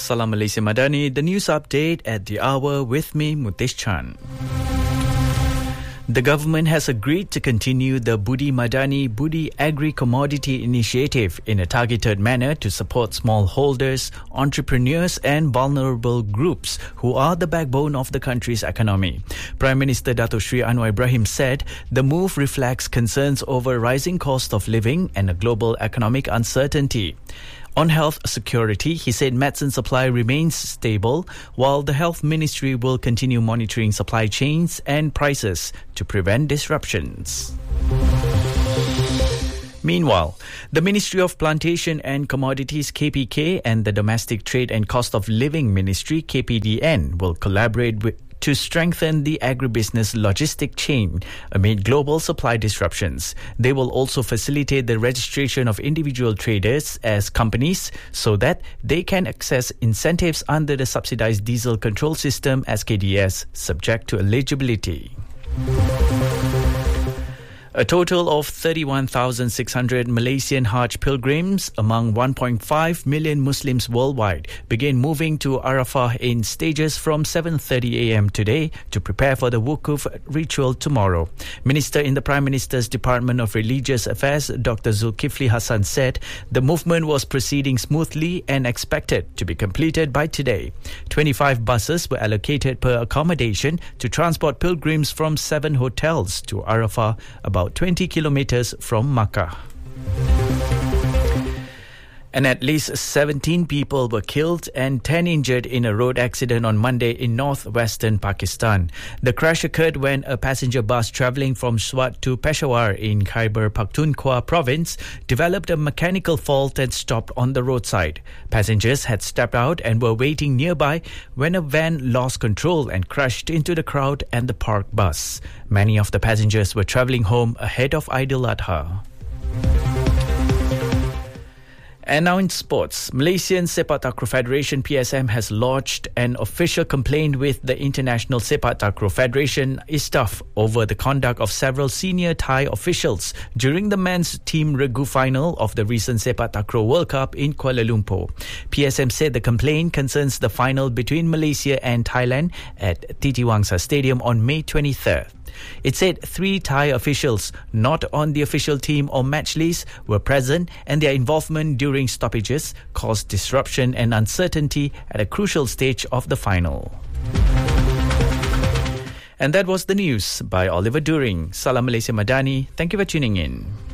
Salam Malaysia Madani, the news update at the hour with me, Mutesh Chan. The government has agreed to continue the Budi Madani Budi Agri-Commodity Initiative in a targeted manner to support smallholders, entrepreneurs and vulnerable groups who are the backbone of the country's economy. Prime Minister Dato Sri Anwar Ibrahim said the move reflects concerns over rising cost of living and a global economic uncertainty. On health security, he said medicine supply remains stable, while the Health Ministry will continue monitoring supply chains and prices to prevent disruptions. Meanwhile, the Ministry of Plantation and Commodities KPK and the Domestic Trade and Cost of Living Ministry KPDN will collaborate to strengthen the agribusiness logistic chain amid global supply disruptions. They will also facilitate the registration of individual traders as companies so that they can access incentives under the Subsidized Diesel Control System SKDS, subject to eligibility. A total of 31,600 Malaysian Hajj pilgrims among 1.5 million Muslims worldwide began moving to Arafah in stages from 7:30 a.m. today to prepare for the Wukuf ritual tomorrow. Minister in the Prime Minister's Department of Religious Affairs, Dr. Zulkifli Hassan, said the movement was proceeding smoothly and expected to be completed by today. 25 buses were allocated per accommodation to transport pilgrims from 7 hotels to Arafah, about 20 kilometers from Makkah. And at least 17 people were killed and 10 injured in a road accident on Monday in northwestern Pakistan. The crash occurred when a passenger bus travelling from Swat to Peshawar in Khyber Pakhtunkhwa province developed a mechanical fault and stopped on the roadside. Passengers had stepped out and were waiting nearby when a van lost control and crashed into the crowd and the parked bus. Many of the passengers were travelling home ahead of Eid al-Adha. And now in sports, Malaysian Sepak Takraw Federation PSM has lodged an official complaint with the International Sepak Takraw Federation ISTAF over the conduct of several senior Thai officials during the men's team regu final of the recent Sepak Takraw World Cup in Kuala Lumpur. PSM said the complaint concerns the final between Malaysia and Thailand at Titiwangsa Stadium on May 23rd. It said 3 Thai officials not on the official team or match list were present and their involvement during stoppages caused disruption and uncertainty at a crucial stage of the final. And that was the news by Oliver During. Salam Malaysia Madani. Thank you for tuning in.